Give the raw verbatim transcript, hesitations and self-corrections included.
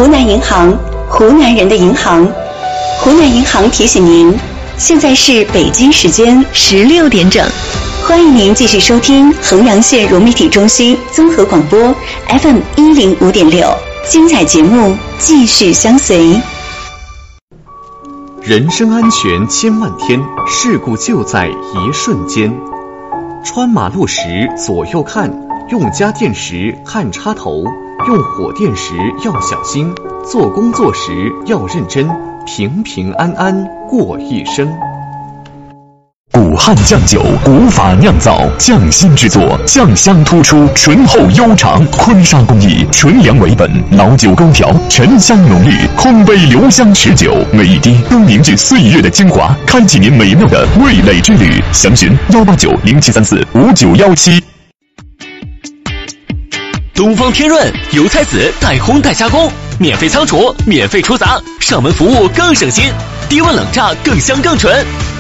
湖南银行，湖南人的银行。湖南银行提醒您，现在是北京时间十六点整，欢迎您继续收听衡阳县融媒体中心综合广播 F M 一零五点六，精彩节目继续相随。 人身安全千万天，事故就在一瞬间。穿马路时左右看，用家电时看插头，用火电时要小心，做工作时要认真，平平安安过一生。 古汉酱酒，古法酿造，匠心制作，酱香突出，醇厚悠长。坤沙工艺，纯粮为本，老酒勾调，沉香浓郁，空杯留香持久，每一滴都凝聚岁月的精华，开启您美妙的味蕾之旅。详询幺八九零七三四五九幺七。 东方天润油菜籽代烘代加工，免费仓储，免费出杂，上门服务更省心，低温冷榨更香更纯。